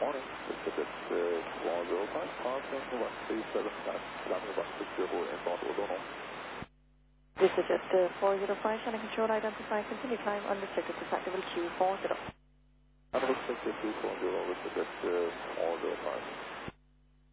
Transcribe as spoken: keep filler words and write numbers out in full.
morning. This is uh, one zero five, contact one three seven nine, climbing one six zero inbound O'Donnell. This is just uh, four zero five, Channel Control identify, continue climb unrestricted to Factory Q four zero. Unrestricted Q four zero, this is just uh, four zero five.